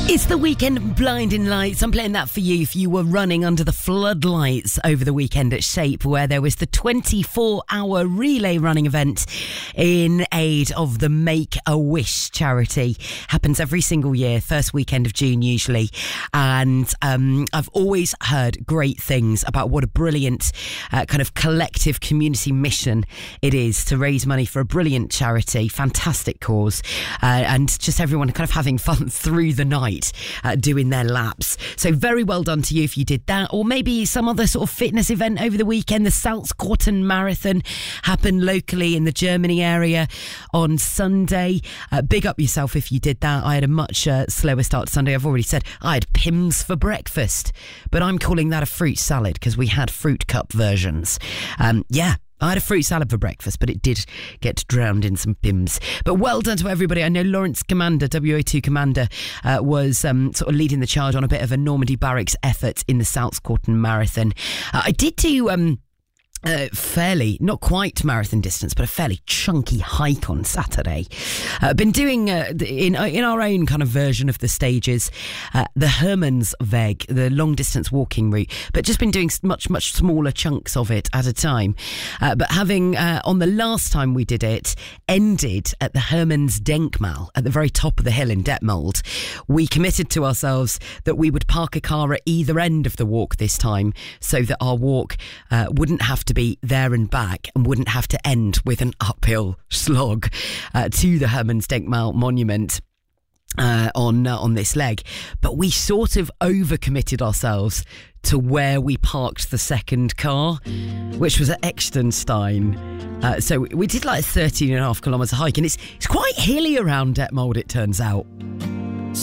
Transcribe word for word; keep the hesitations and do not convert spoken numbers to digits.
It's the weekend Blinding Lights. I'm playing that for you if you were running under the floodlights over the weekend at Shape, where there was the twenty-four hour relay running event in aid of the Make-A-Wish charity. Happens every single year, first weekend of June usually. And um, I've always heard great things about what a brilliant uh, kind of collective community mission it is to raise money for a brilliant charity, fantastic cause, uh, and just everyone kind of having fun through the night. Uh, doing their laps. So very well done to you if you did that, or maybe some other sort of fitness event over the weekend. The Salzkotten Marathon happened locally in the Germany area on Sunday. Uh, big up yourself if you did that. I had a much uh, slower start to Sunday. I've already said I had Pimm's for breakfast, but I'm calling that a fruit salad because we had fruit cup versions. Um, yeah. I had a fruit salad for breakfast, but it did get drowned in some Pimm's. But well done to everybody. I know Lawrence Commander, W A two Commander, uh, was um, sort of leading the charge on a bit of a Normandy Barracks effort in the Salzkotten Marathon. Uh, I did do... Um, Uh, fairly, not quite marathon distance, but a fairly chunky hike on Saturday. Uh, been doing uh, in in our own kind of version of the stages, uh, the Hermannsweg, the long distance walking route, but just been doing much much smaller chunks of it at a time. Uh, but having uh, on the last time we did it, ended at the Hermannsdenkmal at the very top of the hill in Detmold. We committed to ourselves that we would park a car at either end of the walk this time, so that our walk uh, wouldn't have to to be there and back and wouldn't have to end with an uphill slog uh, to the Hermannsdenkmal monument uh, on uh, on this leg. But we sort of overcommitted ourselves to where we parked the second car, which was at Extenstein. Uh, so we did like a thirteen and a half kilometre hike, and it's it's quite hilly around Detmold, it turns out.